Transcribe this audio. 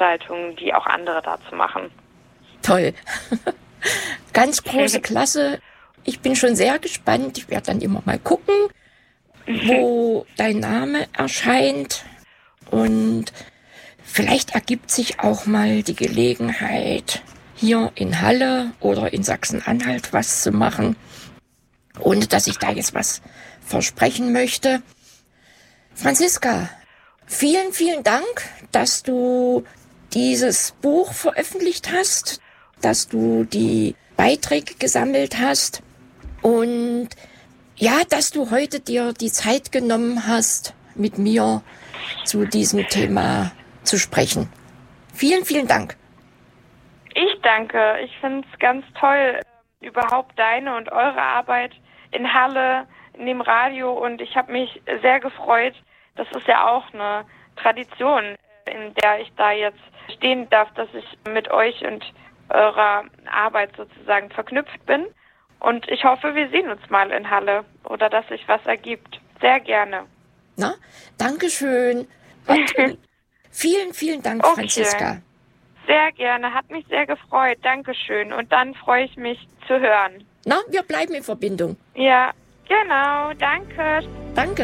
Veranstaltungen, die auch andere dazu machen. Toll. Ganz große Klasse. Ich bin schon sehr gespannt. Ich werde dann immer mal gucken, wo dein Name erscheint. Und vielleicht ergibt sich auch mal die Gelegenheit, hier in Halle oder in Sachsen-Anhalt was zu machen, ohne dass ich da jetzt was versprechen möchte. Franziska, vielen, vielen Dank, dass du dieses Buch veröffentlicht hast, dass du die Beiträge gesammelt hast und ja, dass du heute dir die Zeit genommen hast, mit mir zu diesem Thema zu sprechen. Vielen, vielen Dank. Ich danke. Ich finde es ganz toll, überhaupt deine und eure Arbeit in Halle, in dem Radio, und ich habe mich sehr gefreut. Das ist ja auch eine Tradition, in der ich da jetzt stehen darf, dass ich mit euch und eurer Arbeit sozusagen verknüpft bin. Und ich hoffe, wir sehen uns mal in Halle oder dass sich was ergibt. Sehr gerne. Na, Dankeschön. Und vielen, vielen Dank, okay. Franziska. Sehr gerne. Hat mich sehr gefreut. Dankeschön. Und dann freue ich mich zu hören. Na, wir bleiben in Verbindung. Ja, genau. Danke. Danke.